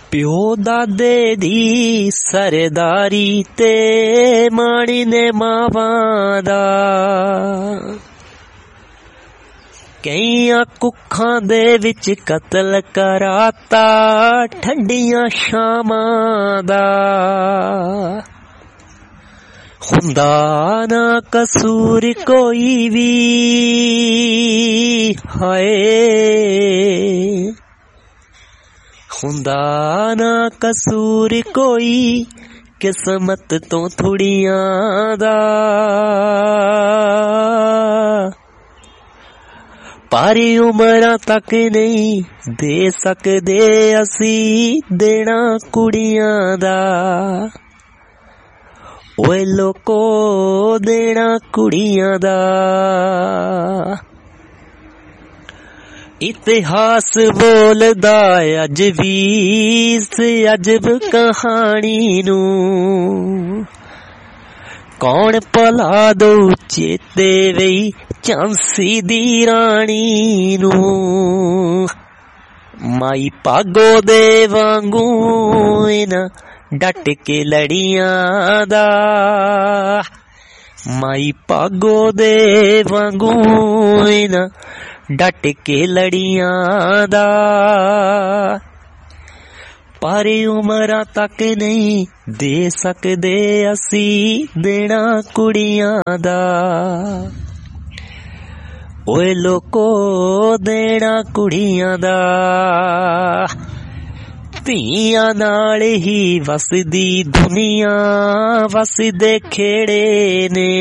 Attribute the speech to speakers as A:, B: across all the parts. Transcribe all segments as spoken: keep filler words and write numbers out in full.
A: ਪਿਓ ਦਾਦੇ ਦੀ ਸਰਦਾਰੀ ਤੇ ਮਾਣੀ ਨੇ ਮਾਵਾਂ ਦਾ, ਕਈਆਂ ਕੁੱਖਾਂ ਦੇ ਵਿੱਚ ਕਤਲ ਕਰਾਤਾ ਠੰਡੀਆਂ ਸ਼ਾਮਾਂ ਦਾ। ਹੁੰਦਾ ਨਾ ਕਸੂਰ ਕੋਈ ਵੀ ਹਾਏ, ਹੁੰਦਾ ਨਾ ਕਸੂਰ ਕੋਈ ਕਿਸਮਤ ਤੋਂ ਥੋੜੀਆਂ ਦਾ। ਪਰ ਉਮਰਾਂ ਤੱਕ ਨਹੀਂ ਦੇ ਸਕਦੇ ਅਸੀਂ ਦੇਣਾ ਕੁੜੀਆਂ ਦਾ। ਓਏ ਲੋਕੋ ਦੇਣਾ ਕੁੜੀਆਂ ਦਾ। ਇਤਿਹਾਸ ਬੋਲਦਾ ਅੱਜ ਵੀ ਇਸ ਅਜਬ ਕਹਾਣੀ ਨੂੰ, ਕੌਣ ਭੁਲਾ ਦਊ ਚੇਤੇ ਵਈ ਝਾਂਸੀ ਦੀ ਰਾਣੀ ਨੂੰ। ਮਾਈ ਭਾਗੋ ਦੇ ਵਾਂਗੂ ਇਹਨਾਂ ਡਟ ਕੇ ਲੜੀਆਂ ਦਾ, ਮਾਈ ਭਾਗੋ ਦੇ ਵਾਂਗੂ ਇਹਨਾਂ ਡਟ ਕੇ ਲੜੀਆਂ ਦਾ। ਪਰ ਉਮਰਾਂ ਤੱਕ ਨਹੀਂ ਦੇ ਸਕਦੇ ਅਸੀਂ ਦੇਣਾ ਕੁੜੀਆਂ ਦਾ। ਓਏ ਲੋਕੋ ਦੇਣਾ ਕੁੜੀਆਂ ਦਾ। ਧੀਆਂ ਨਾਲ ਹੀ ਵਸਦੀ ਦੁਨੀਆ ਵਸਦੇ ਖੇੜੇ ਨੇ,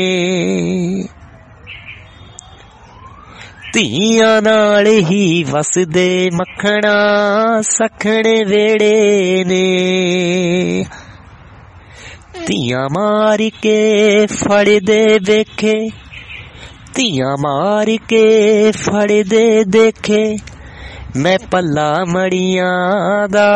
A: ਧੀਆਂ ਨਾਲ ਹੀ ਵਸਦੇ ਮੱਖਣਾ ਸਖਣੇ ਵੇੜੇ ਨੇ। ਧੀਆਂ ਮਾਰ ਕੇ ਫੜਦੇ ਵੇਖੇ, ਧੀਆਂ ਮਾਰ ਕੇ ਫੜਦੇ ਦੇਖੇ ਮੈਂ ਪੱਲਾ ਮੜੀਆਂ ਦਾ।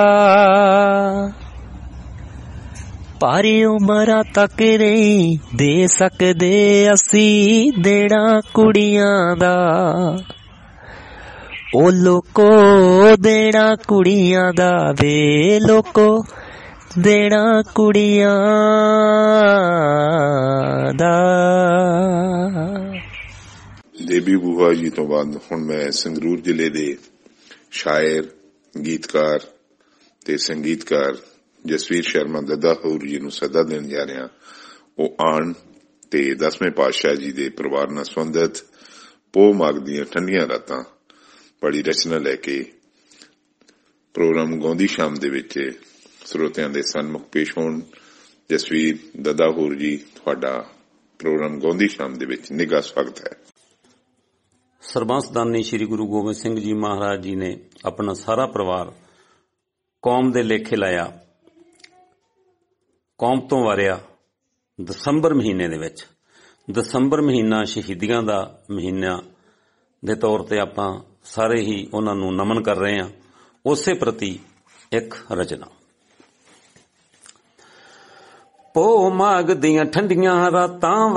A: ਪਰ ਉਮਰਾਂ ਤੱਕ ਨਹੀਂ ਦੇ ਸਕਦੇ ਅਸੀਂ ਦੇਣਾ ਕੁੜੀਆਂ ਦਾ। ਉਹ ਲੋਕੋ ਦੇਣਾ ਕੁੜੀਆਂ ਦਾ ਵੇ ਲੋਕੋ ਦੇਣਾ ਕੁੜੀਆਂ ਦਾ।
B: ਦੇਬੀ ਬੂਹਾ ਜੀ ਤੋਂ ਬਾਅਦ ਹੁਣ ਮੈਂ ਸੰਗਰੂਰ ਜ਼ਿਲ੍ਹੇ ਦੇ ਸ਼ਾਇਰ, ਗੀਤਕਾਰ ਤੇ ਸੰਗੀਤਕਾਰ ਜਸਵੀਰ ਸ਼ਰਮਾ ਦੱਦਾ ਹੌਰ ਜੀ ਨੂੰ ਸੱਦਾ ਦੇਣ ਜਾ ਰਿਹਾ। ਉਹ ਆਣ ਤੇ ਦਸਵੇਂ ਪਾਤਸ਼ਾਹ ਜੀ ਦੇ ਪਰਿਵਾਰ ਨਾਲ ਸੰਬੰਧਿਤ ਪੋਹ ਮਾਘ ਦੀਆਂ ਠੰਡੀਆਂ ਰਾਤਾਂ ਬੜੀ ਰਚਨਾ ਲੈ ਕੇ ਪ੍ਰੋਗਰਾਮ ਗਾਉਂਦੀ ਸ਼ਾਮ ਦੇ ਵਿੱਚ ਸਰੋਤਿਆਂ ਦੇ ਸਨਮੁਖ ਪੇਸ਼ ਹੋਣ। ਜਸਵੀਰ ਦੱਦਾ ਹੌਰ ਜੀ, ਤੁਹਾਡਾ ਪ੍ਰੋਗਰਾਮ ਗਾਉਂਦੀ ਸ਼ਾਮ ਦੇ ਵਿੱਚ ਨਿੱਘਾ ਸਵਾਗਤ ਹੈ।
C: ਸਰਬੰਸਦਾਨੀ ਸ੍ਰੀ ਗੁਰੂ ਗੋਬਿੰਦ ਸਿੰਘ ਜੀ ਮਹਾਰਾਜ ਜੀ ਨੇ ਆਪਣਾ ਸਾਰਾ ਪਰਿਵਾਰ ਕੌਮ ਦੇ ਲੇਖੇ ਲਾਇਆ, ਕੌਮ ਤੋਂ ਵਾਰਿਆ ਦਸੰਬਰ ਮਹੀਨੇ ਦੇ ਵਿੱਚ। ਦਸੰਬਰ ਮਹੀਨਾ ਸ਼ਹੀਦੀਆਂ ਦਾ ਮਹੀਨਾ ਦੇ ਤੌਰ ਤੇ ਆਪਾਂ ਸਾਰੇ ਹੀ ਉਹਨਾਂ ਨੂੰ ਨਮਨ ਕਰ ਰਹੇ ਹਾਂ। ਉਸੇ ਪ੍ਰਤੀ ਇੱਕ ਰਚਨਾ। ਪੋਹ ਮਾਘ ਦੀਆਂ ਠੰਡੀਆਂ ਰਾਤਾਂ